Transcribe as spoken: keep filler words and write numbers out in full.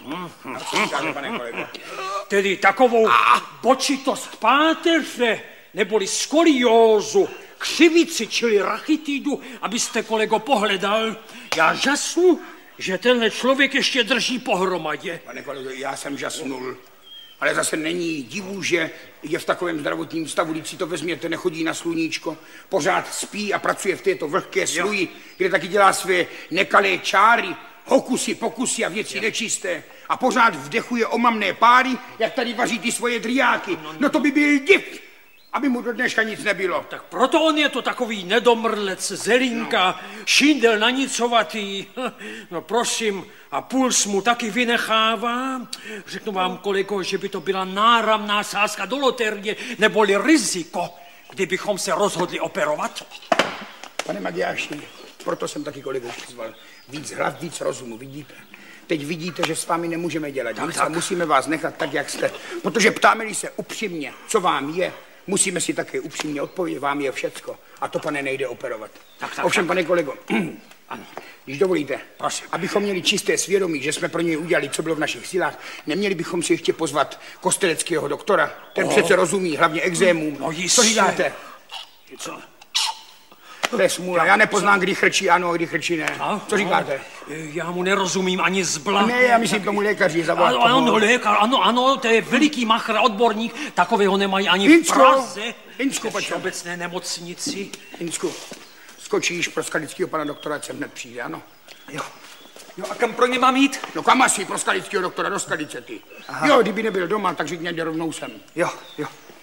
Tedy takovou bočitost páteře, neboli skoliózu, křivici, čili rachitidu, abyste, kolego, pohledal. Já žasnu, že tenhle člověk ještě drží pohromadě. Pane kolego, já jsem žasnul. Ale zase není divu, že je v takovém zdravotním stavu, když si to vezměte, nechodí na sluníčko, pořád spí a pracuje v této vlhké sluji, kde taky dělá své nekalé čáry, hokusy, pokusy a věci nečisté. A pořád vdechuje omamné páry, jak tady vaří ty svoje driáky. No to by byl div, aby mu do dneška nic nebylo. Tak proto on je to takový nedomrlec, zelinka, no. Šindel nanicovatý. No prosím, a puls mu taky vynechává. Řeknu vám, kolego, že by to byla náramná sázka do loterie, neboli riziko, kdybychom se rozhodli operovat. Pane Matyáši, proto jsem taky kolegu přizval. Víc hlav, víc rozumu, vidíte? Teď vidíte, že s vámi nemůžeme dělat tak, nic tak. A musíme vás nechat tak, jak jste. Protože ptáme-li se upřímně, co vám je, musíme si také upřímně odpovědět, vám je všecko. A to, pane, nejde operovat. Tak, tak, Ovšem, tak. Pane kolego, ano. Když dovolíte, prosím, abychom měli čisté svědomí, že jsme pro něj udělali, co bylo v našich silách, neměli bychom si ještě pozvat kosteleckého doktora. Ten oh. přece rozumí, hlavně exémům. No, co říkáte? Co? To je smůla. Já nepoznám, kdy chrčí ano, kdy chrčí ne. A? Co říkáte? Já mu nerozumím ani zbla. Ne, já myslím tomu lékaři zavolat. Ano, ano, lékař, ano, ano, to je veliký machr, odborník, takového nemají ani Insku, v Praze. Insku, v všeobecné nemocnici. Insku, skočíš pro skalického pana doktora, ať sem hned přijde, ano? Jo. Jo, a kam pro ně mám jít? No kam asi pro skalického doktora, do Skalice ty. Aha. Jo, kdyby nebyl doma, tak řekněte rovnou sem. Jo, jo.